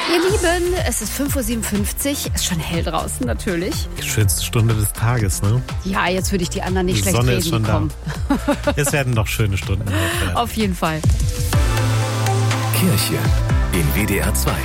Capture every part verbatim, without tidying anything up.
Ihr Lieben, es ist fünf Uhr siebenundfünfzig, ist schon hell draußen natürlich. Schönste Stunde des Tages, ne? Ja, jetzt würde ich die anderen nicht die schlecht Sonne reden, ist schon kommen. Da. Es werden noch schöne Stunden heute. Auf jeden Fall. Kirche in W D R zwei.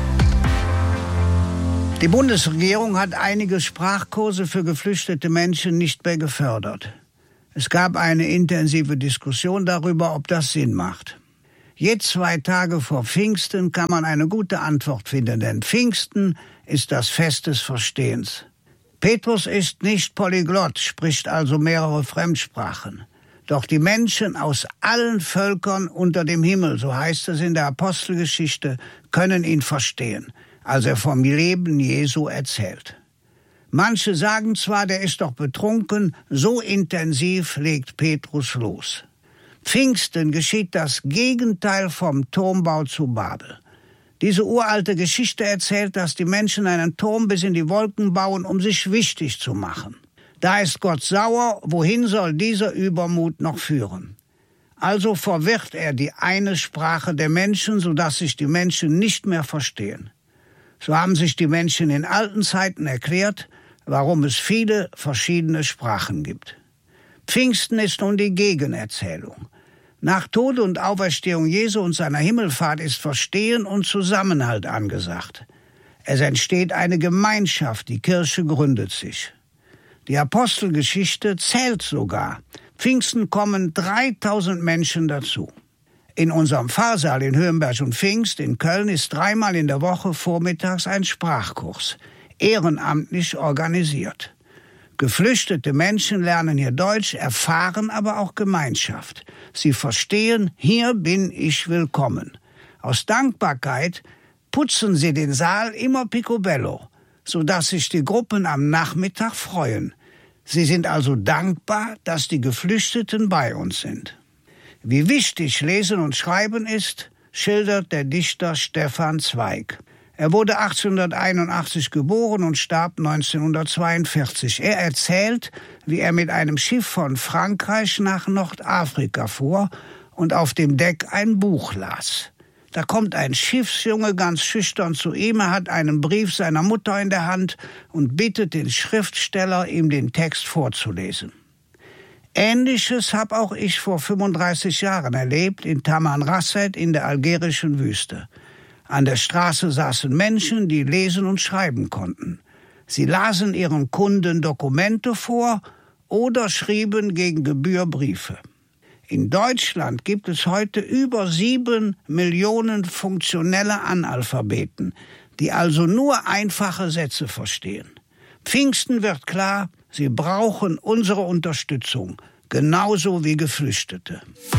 Die Bundesregierung hat einige Sprachkurse für geflüchtete Menschen nicht mehr gefördert. Es gab eine intensive Diskussion darüber, ob das Sinn macht. Je zwei Tage vor Pfingsten kann man eine gute Antwort finden, denn Pfingsten ist das Fest des Verstehens. Petrus ist nicht Polyglott, spricht also mehrere Fremdsprachen. Doch die Menschen aus allen Völkern unter dem Himmel, so heißt es in der Apostelgeschichte, können ihn verstehen, als er vom Leben Jesu erzählt. Manche sagen zwar, der ist doch betrunken, so intensiv legt Petrus los. Pfingsten geschieht das Gegenteil vom Turmbau zu Babel. Diese uralte Geschichte erzählt, dass die Menschen einen Turm bis in die Wolken bauen, um sich wichtig zu machen. Da ist Gott sauer, wohin soll dieser Übermut noch führen? Also verwirrt er die eine Sprache der Menschen, sodass sich die Menschen nicht mehr verstehen. So haben sich die Menschen in alten Zeiten erklärt, warum es viele verschiedene Sprachen gibt. Pfingsten ist nun die Gegenerzählung. Nach Tod und Auferstehung Jesu und seiner Himmelfahrt ist Verstehen und Zusammenhalt angesagt. Es entsteht eine Gemeinschaft, die Kirche gründet sich. Die Apostelgeschichte zählt sogar. Pfingsten kommen dreitausend Menschen dazu. In unserem Pfarrsaal in Höhenberg und Pfingst in Köln ist dreimal in der Woche vormittags ein Sprachkurs, ehrenamtlich organisiert. Geflüchtete Menschen lernen hier Deutsch, erfahren aber auch Gemeinschaft. Sie verstehen, hier bin ich willkommen. Aus Dankbarkeit putzen sie den Saal immer picobello, sodass sich die Gruppen am Nachmittag freuen. Sie sind also dankbar, dass die Geflüchteten bei uns sind. Wie wichtig Lesen und Schreiben ist, schildert der Dichter Stefan Zweig. Er wurde achtzehnhunderteinundachtzig geboren und starb neunzehnhundertzweiundvierzig. Er erzählt, wie er mit einem Schiff von Frankreich nach Nordafrika fuhr und auf dem Deck ein Buch las. Da kommt ein Schiffsjunge ganz schüchtern zu ihm, er hat einen Brief seiner Mutter in der Hand und bittet den Schriftsteller, ihm den Text vorzulesen. Ähnliches habe auch ich vor fünfunddreißig Jahren erlebt in Tamanrasset in der algerischen Wüste. An der Straße saßen Menschen, die lesen und schreiben konnten. Sie lasen ihren Kunden Dokumente vor oder schrieben gegen Gebühr Briefe. In Deutschland gibt es heute über sieben Millionen funktionelle Analphabeten, die also nur einfache Sätze verstehen. Pfingsten wird klar, sie brauchen unsere Unterstützung, genauso wie Geflüchtete.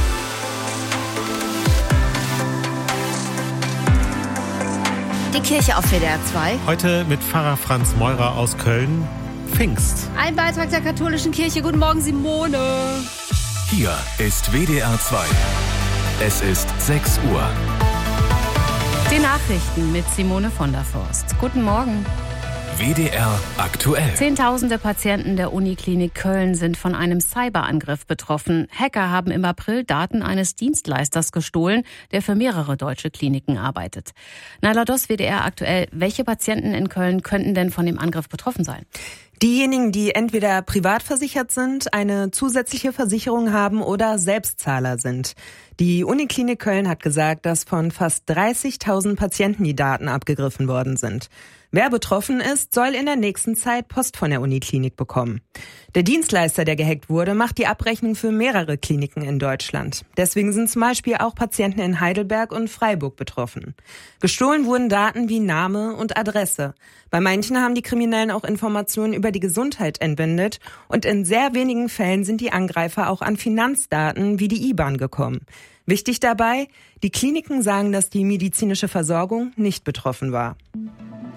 Die Kirche auf W D R zwei. Heute mit Pfarrer Franz Meurer aus Köln. Pfingst. Ein Beitrag der katholischen Kirche. Guten Morgen, Simone. Hier ist W D R zwei. Es ist sechs Uhr. Die Nachrichten mit Simone von der Forst. Guten Morgen. W D R aktuell. Zehntausende Patienten der Uniklinik Köln sind von einem Cyberangriff betroffen. Hacker haben im April Daten eines Dienstleisters gestohlen, der für mehrere deutsche Kliniken arbeitet. Naila Doss, W D R aktuell. Welche Patienten in Köln könnten denn von dem Angriff betroffen sein? Diejenigen, die entweder privat versichert sind, eine zusätzliche Versicherung haben oder Selbstzahler sind. Die Uniklinik Köln hat gesagt, dass von fast dreißigtausend Patienten die Daten abgegriffen worden sind. Wer betroffen ist, soll in der nächsten Zeit Post von der Uniklinik bekommen. Der Dienstleister, der gehackt wurde, macht die Abrechnung für mehrere Kliniken in Deutschland. Deswegen sind zum Beispiel auch Patienten in Heidelberg und Freiburg betroffen. Gestohlen wurden Daten wie Name und Adresse. Bei manchen haben die Kriminellen auch Informationen über die Gesundheit entwendet und in sehr wenigen Fällen sind die Angreifer auch an Finanzdaten wie die I B A N gekommen. Wichtig dabei, die Kliniken sagen, dass die medizinische Versorgung nicht betroffen war.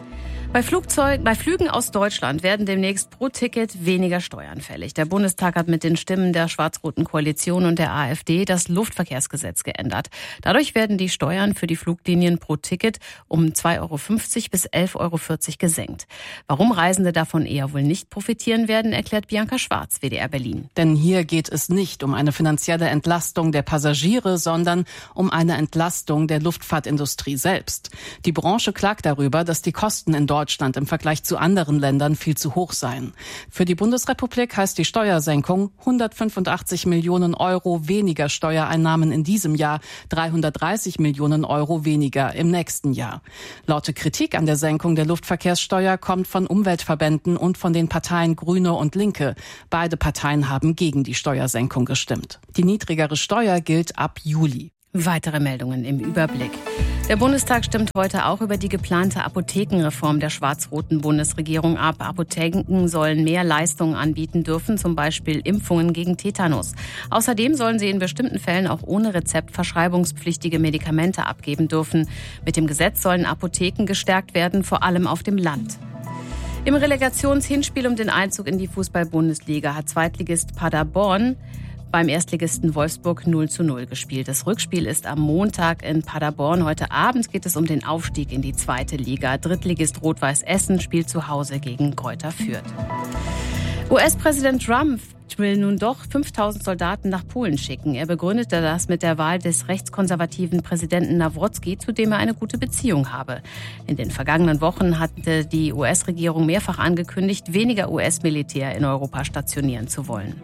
Bei Flugzeug, bei Flügen aus Deutschland werden demnächst pro Ticket weniger Steuern fällig. Der Bundestag hat mit den Stimmen der schwarz-roten Koalition und der AfD das Luftverkehrsgesetz geändert. Dadurch werden die Steuern für die Fluglinien pro Ticket um zwei Euro fünfzig bis elf Euro vierzig gesenkt. Warum Reisende davon eher wohl nicht profitieren werden, erklärt Bianca Schwarz, W D R Berlin. Denn hier geht es nicht um eine finanzielle Entlastung der Passagiere, sondern um eine Entlastung der Luftfahrtindustrie selbst. Die Branche klagt darüber, dass die Kosten in Deutschland Deutschland im Vergleich zu anderen Ländern viel zu hoch seien. Für die Bundesrepublik heißt die Steuersenkung hundertfünfundachtzig Millionen Euro weniger Steuereinnahmen in diesem Jahr, dreihundertdreißig Millionen Euro weniger im nächsten Jahr. Laute Kritik an der Senkung der Luftverkehrssteuer kommt von Umweltverbänden und von den Parteien Grüne und Linke. Beide Parteien haben gegen die Steuersenkung gestimmt. Die niedrigere Steuer gilt ab Juli. Weitere Meldungen im Überblick. Der Bundestag stimmt heute auch über die geplante Apothekenreform der schwarz-roten Bundesregierung ab. Apotheken sollen mehr Leistungen anbieten dürfen, zum Beispiel Impfungen gegen Tetanus. Außerdem sollen sie in bestimmten Fällen auch ohne Rezept verschreibungspflichtige Medikamente abgeben dürfen. Mit dem Gesetz sollen Apotheken gestärkt werden, vor allem auf dem Land. Im Relegationshinspiel um den Einzug in die Fußball-Bundesliga hat Zweitligist Paderborn beim Erstligisten Wolfsburg null zu null gespielt. Das Rückspiel ist am Montag in Paderborn. Heute Abend geht es um den Aufstieg in die zweite Liga. Drittligist Rot-Weiß Essen spielt zu Hause gegen Greuther Fürth. U S-Präsident Trump will nun doch fünftausend Soldaten nach Polen schicken. Er begründete das mit der Wahl des rechtskonservativen Präsidenten Nawrocki, zu dem er eine gute Beziehung habe. In den vergangenen Wochen hatte die U S-Regierung mehrfach angekündigt, weniger U S-Militär in Europa stationieren zu wollen.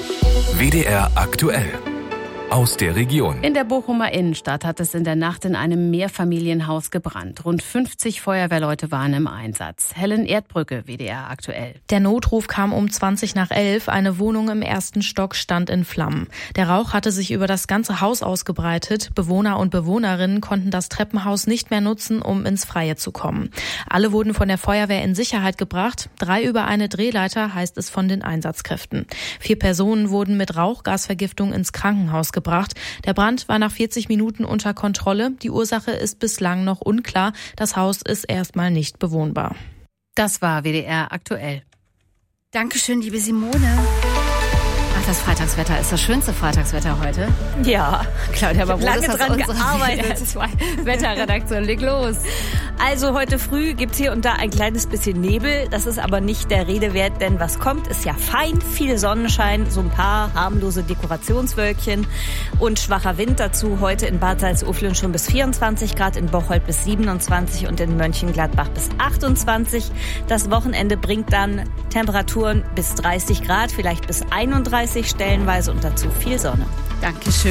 W D R aktuell. Aus der Region. In der Bochumer Innenstadt hat es in der Nacht in einem Mehrfamilienhaus gebrannt. Rund fünfzig Feuerwehrleute waren im Einsatz. Helen Erdbrücke, W D R aktuell. Der Notruf kam um zwanzig nach elf. Eine Wohnung im ersten Stock stand in Flammen. Der Rauch hatte sich über das ganze Haus ausgebreitet. Bewohner und Bewohnerinnen konnten das Treppenhaus nicht mehr nutzen, um ins Freie zu kommen. Alle wurden von der Feuerwehr in Sicherheit gebracht. Drei über eine Drehleiter, heißt es von den Einsatzkräften. Vier Personen wurden mit Rauchgasvergiftung ins Krankenhaus gebracht. Der Brand war nach vierzig Minuten unter Kontrolle. Die Ursache ist bislang noch unklar. Das Haus ist erstmal nicht bewohnbar. Das war W D R aktuell. Dankeschön, liebe Simone. Ach, das Freitagswetter ist das schönste Freitagswetter heute. Ja, Claudia Barbosa lange ist dran gearbeitet. Wetterredaktion, leg los. Also heute früh gibt's hier und da ein kleines bisschen Nebel. Das ist aber nicht der Rede wert, denn was kommt, ist ja fein, viel Sonnenschein, so ein paar harmlose Dekorationswölkchen und schwacher Wind dazu. Heute in Bad Salzuflen schon bis vierundzwanzig Grad, in Bocholt bis siebenundzwanzig und in Mönchengladbach bis achtundzwanzig. Das Wochenende bringt dann Temperaturen bis dreißig Grad, vielleicht bis einunddreißig, stellenweise und dazu viel Sonne. Dankeschön.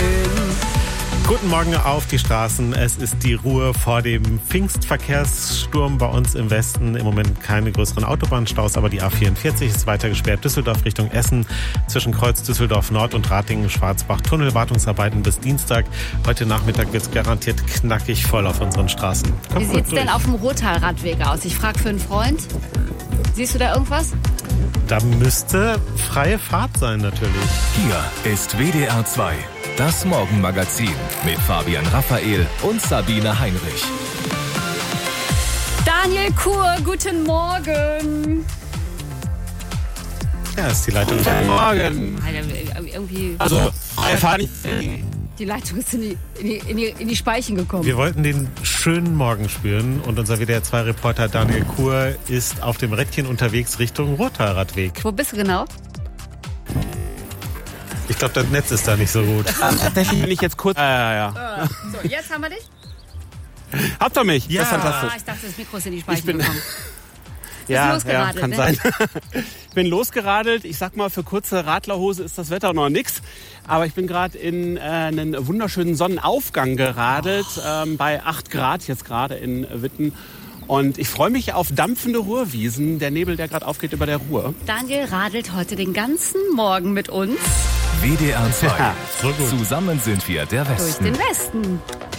Guten Morgen auf die Straßen. Es ist die Ruhe vor dem Pfingstverkehrssturm bei uns im Westen. Im Moment keine größeren Autobahnstaus, aber die A vierundvierzig ist weiter gesperrt. Düsseldorf Richtung Essen zwischen Kreuz Düsseldorf Nord und Ratingen-Schwarzbach. Tunnelwartungsarbeiten bis Dienstag. Heute Nachmittag wird es garantiert knackig voll auf unseren Straßen. Kommt Wie sieht's denn auf dem Ruhrtalradweg aus? Ich frage für einen Freund. Siehst du da irgendwas? Da müsste freie Fahrt sein natürlich. Hier ist W D R zwei, das Morgenmagazin mit Fabian Raphael und Sabine Heinrich. Daniel Kur, guten Morgen. Ja, ist die Leitung. Guten Morgen. Irgendwie Also, erfahren ich. die Leitung ist in die, in, die, in, die, in die Speichen gekommen. Wir wollten den schönen Morgen spüren und unser W D R zwei Reporter Daniel Kur ist auf dem Rädchen unterwegs Richtung Ruhrtalradweg. Wo bist du genau? Ich glaube, das Netz ist da nicht so gut. Tatsächlich bin ich jetzt kurz. Ja, ja, ja. So, jetzt haben wir dich. Habt ihr mich? Ja. Das ist fantastisch. Ah, ich dachte, das Mikro ist in die Speichen Ich bin- gekommen. Ja, ja, losgeradelt, kann ne? sein. Ich bin losgeradelt. Ich sag mal, für kurze Radlerhose ist das Wetter noch nix. Aber ich bin gerade in äh, einen wunderschönen Sonnenaufgang geradelt, ähm, bei acht Grad jetzt gerade in Witten. Und ich freue mich auf dampfende Ruhrwiesen, der Nebel, der gerade aufgeht über der Ruhr. Daniel radelt heute den ganzen Morgen mit uns W D R zwei. Ja, so gut. Zusammen sind wir der durch Westen. den Westen.